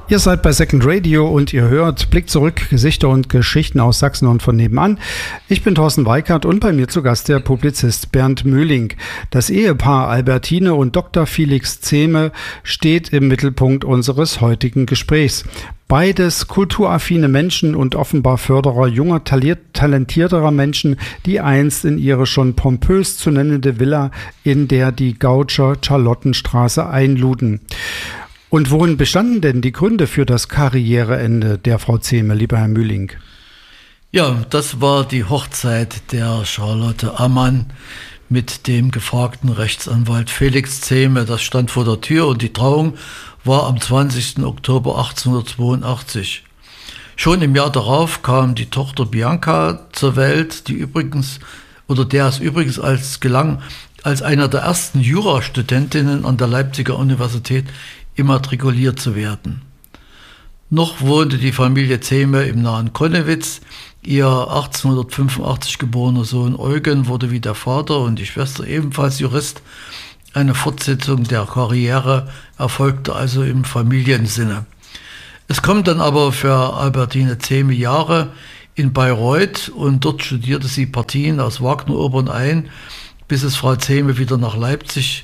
Ihr seid bei Second Radio und ihr hört Blick zurück, Gesichter und Geschichten aus Sachsen und von nebenan. Ich bin Thorsten Weikert und bei mir zu Gast der Publizist Bernd Möhling. Das Ehepaar Albertine und Dr. Felix Zehme steht im Mittelpunkt unseres heutigen Gesprächs. Beides kulturaffine Menschen und offenbar Förderer junger, talentierterer Menschen, die einst in ihre schon pompös zu nennende Villa in der die Gautscher Charlottenstraße einluden. Und worin bestanden denn die Gründe für das Karriereende der Frau Zehme, lieber Herr Möhling? Ja, das war die Hochzeit der Charlotte Ammann mit dem gefragten Rechtsanwalt Felix Zehme. Das stand vor der Tür und die Trauung war am 20. Oktober 1882. Schon im Jahr darauf kam die Tochter Bianca zur Welt, der es übrigens als einer der ersten Jurastudentinnen an der Leipziger Universität immatrikuliert zu werden. Noch wohnte die Familie Zehme im nahen Connewitz. Ihr 1885 geborener Sohn Eugen wurde wie der Vater und die Schwester ebenfalls Jurist. Eine Fortsetzung der Karriere erfolgte also im Familiensinne. Es kommen dann aber für Albertine Zehme Jahre in Bayreuth und dort studierte sie Partien aus Wagner-Opern ein, bis es Frau Zehme wieder nach Leipzig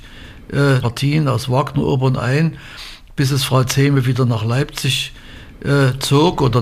zog oder